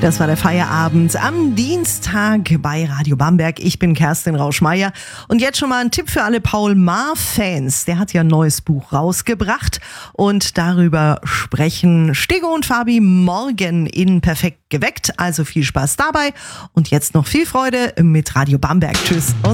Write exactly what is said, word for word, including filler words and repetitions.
Das war der Feierabend am Dienstag bei Radio Bamberg. Ich bin Kerstin Rauschmeier und jetzt schon mal ein Tipp für alle Paul Maar-Fans. Der hat ja ein neues Buch rausgebracht und darüber sprechen Stego und Fabi morgen in Perfekt geweckt. Also viel Spaß dabei und jetzt noch viel Freude mit Radio Bamberg. Tschüss und